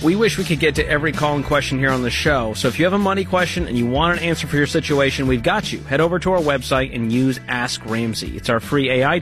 We wish we could get to every call and question here on the show, so if you have a money question and you want an answer for your situation, we've got you. Head over to our website and use Ask Ramsey. It's our free AI